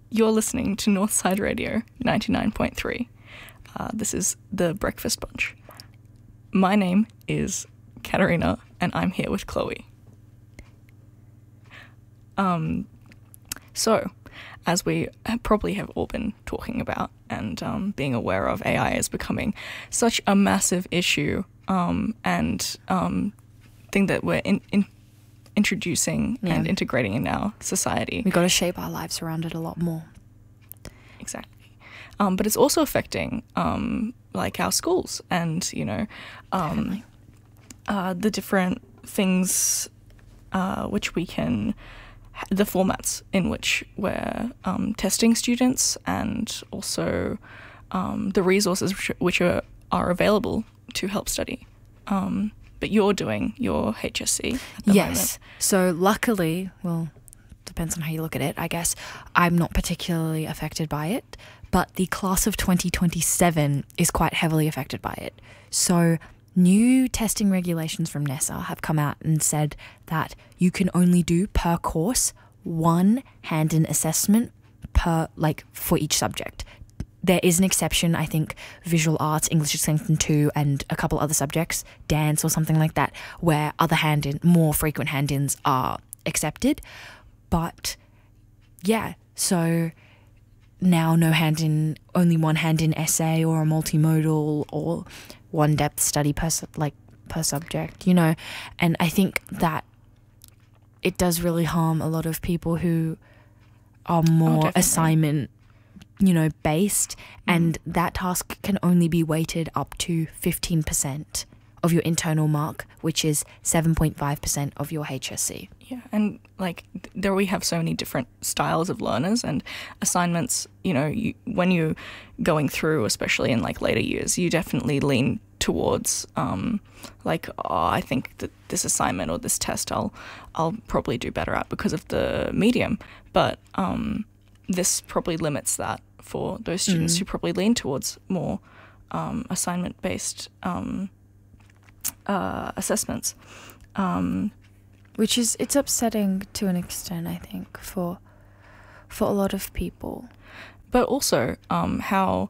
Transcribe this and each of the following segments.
You're listening to Northside Radio 99.3. This is the Breakfast Bunch. My name is Katarina, and I'm here with Chloe. So, as we probably have all been talking about and being aware of, AI is becoming such a massive issue and thing that we're introducing and integrating in our society. We've got to shape our lives around it a lot more. Exactly. But it's also affecting like our schools and, the different things which we can, the formats in which we're testing students, and also the resources which are available to help study. But you're doing your HSC at the moment. So luckily, well, depends on how you look at it, I guess, I'm not particularly affected by it, but the class of 2027 is quite heavily affected by it. So new testing regulations from NESA have come out and said that you can only do per course one hand-in assessment for each subject. There is an exception, I think, visual arts, English extension 2, and a couple other subjects, dance or something like that, where more frequent hand-ins are accepted. But yeah, so now no hand-in, only one hand-in essay or a multimodal or one depth study per subject, and I think that it does really harm a lot of people who are more assignment based, and that task can only be weighted up to 15% of your internal mark, which is 7.5% of your HSC. Yeah, and there we have so many different styles of learners and assignments. When you're going through, especially in later years, you definitely lean towards I think that this assignment or this test I'll probably do better at because of the medium, but this probably limits that for those students who probably lean towards more assignment-based assessments. Which it's upsetting to an extent, I think, for a lot of people. But also how,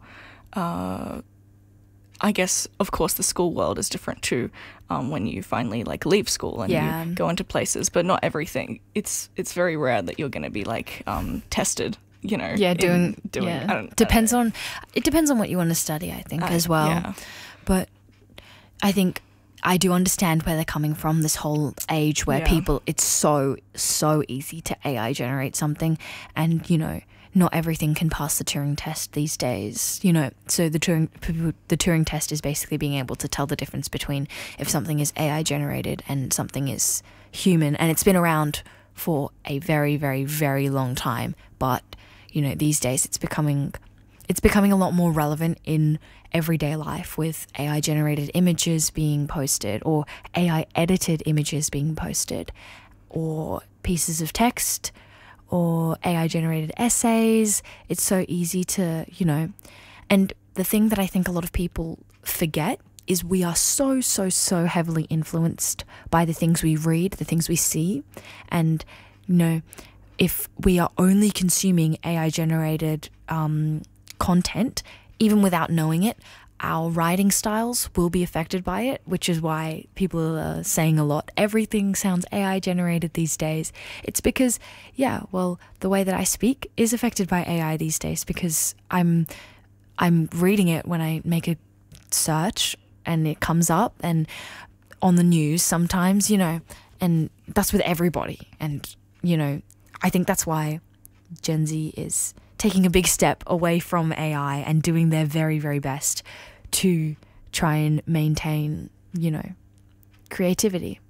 I guess, of course, the school world is different too when you finally like leave school and you go into places, but not everything. It's very rare that you're going to be like tested, you know. Yeah, doing yeah. It depends on what you want to study, I think, as well. Yeah. But I think I do understand where they're coming from, this whole age where people, it's so easy to AI generate something, and, you know, not everything can pass the Turing test these days, you know. So the Turing test is basically being able to tell the difference between if something is AI generated and something is human, and it's been around for a very, very, very long time. But, you know, these days it's becoming a lot more relevant in everyday life, with AI generated images being posted, or AI edited images being posted, or pieces of text, or AI generated essays. It's so easy to, you know, and the thing that I think a lot of people forget is we are so heavily influenced by the things we read, the things we see. And, you know, if we are only consuming AI generated content, even without knowing it, our writing styles will be affected by it, which is why people are saying a lot, everything sounds AI generated these days. It's because, the way that I speak is affected by AI these days, because I'm reading it when I make a search and it comes up, and on the news sometimes, you know, and that's with everybody. And, you know, I think that's why Gen Z is taking a big step away from AI and doing their very, very best to try and maintain, you know, creativity.